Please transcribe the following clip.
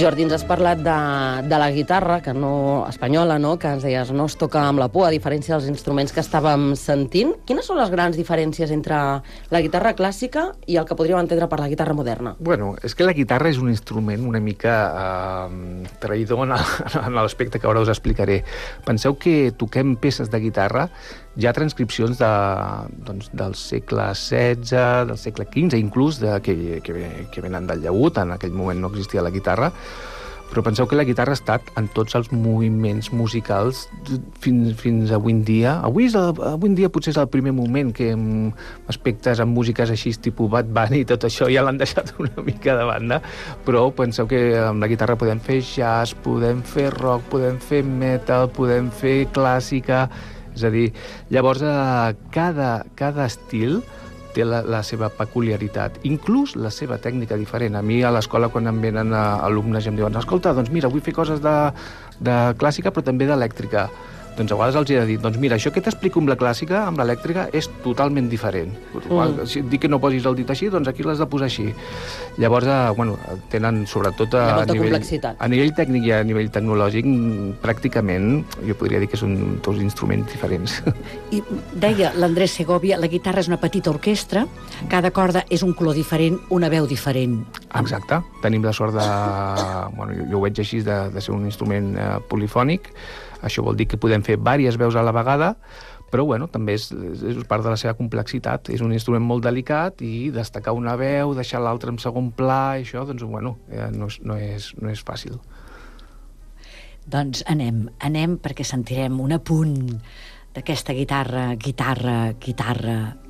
Jordi, ens has parlat de la guitarra espanyola, que ens deies no es toca amb la por, a diferència dels instruments que estàvem sentint. Quines són les grans diferències entre la guitarra clàssica i el que podríem entendre per la guitarra moderna? Bueno, és que la guitarra és un instrument una mica traïdor en l'aspecte que ara us explicaré. Penseu que toquem peces de guitarra, hi ha transcripcions del segle XVI, del segle XV, inclús, que venen del llaüt. En aquell moment no existia la guitarra, però penseu que la guitarra ha estat en tots els moviments musicals fins avui en dia. Avui en dia potser és el primer moment que aspectes amb músiques així, tipus Bad Bunny i tot això, ja l'han deixat una mica de banda, però penseu que amb la guitarra podem fer jazz, podem fer rock, podem fer metal, podem fer clàssica. És a dir, llavors cada estil té la seva peculiaritat, inclús la seva tècnica diferent. A mi a l'escola, quan em venen alumnes i em diuen escolta, doncs mira, vull fer coses de clàssica però també d'elèctrica. Doncs a vegades els he de dir, doncs mira, això que t'explico amb la clàssica, amb l'elèctrica, és totalment diferent. Si et dic que no posis el dit així, doncs aquí l'has de posar així. Llavors, tenen sobretot a nivell tècnic i a nivell tecnològic, pràcticament, jo podria dir que són dos instruments diferents. I deia l'Andrés Segovia, la guitarra és una petita orquestra, cada corda és un color diferent, una veu diferent. Exacte. Tenim la sort de... jo ho veig així, de ser un instrument polifònic. Això vol dir que podem fer diverses veus a la vegada, però també és part de la seva complexitat. És un instrument molt delicat i destacar una veu, deixar l'altra en segon pla, això, doncs, no és fàcil. Doncs anem perquè sentirem un apunt d'aquesta guitarra